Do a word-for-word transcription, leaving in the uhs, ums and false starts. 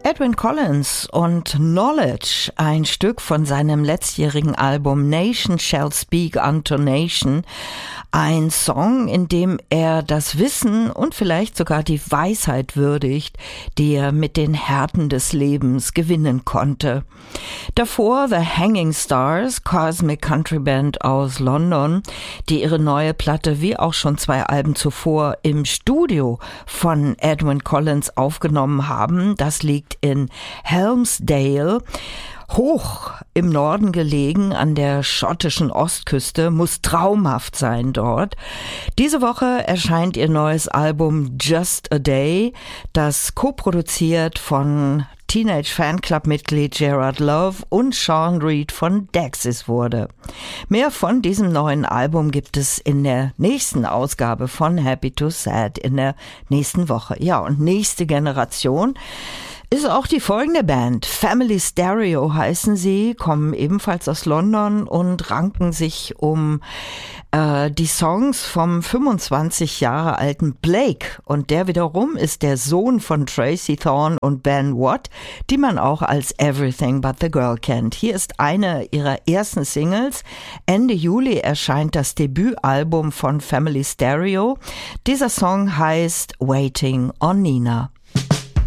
Edwyn Collins und Knowledge, ein Stück von seinem letztjährigen Album Nation Shall Speak Unto Nation, ein Song, in dem er das Wissen und vielleicht sogar die Weisheit würdigt, die er mit den Härten des Lebens gewinnen konnte. Davor The Hanging Stars, Cosmic Country Band aus London, die ihre neue Platte wie auch schon zwei Alben zuvor im Studio von Edwyn Collins aufgenommen haben. Das liegt in Helmsdale, hoch im Norden gelegen an der schottischen Ostküste, muss traumhaft sein dort. Diese Woche erscheint ihr neues Album Just a Day, das co-produziert von Teenage Fanclub-Mitglied Gerard Love und Sean Reed von Dexys wurde. Mehr von diesem neuen Album gibt es in der nächsten Ausgabe von Happy to Sad in der nächsten Woche. Ja, und nächste Generation ist auch die folgende Band. Family Stereo heißen sie, kommen ebenfalls aus London und ranken sich um äh, die Songs vom fünfundzwanzig Jahre alten Blake. Und der wiederum ist der Sohn von Tracy Thorn und Ben Watt, die man auch als Everything But the Girl kennt. Hier ist eine ihrer ersten Singles. Ende Juli erscheint das Debütalbum von Family Stereo. Dieser Song heißt Waiting on Nina.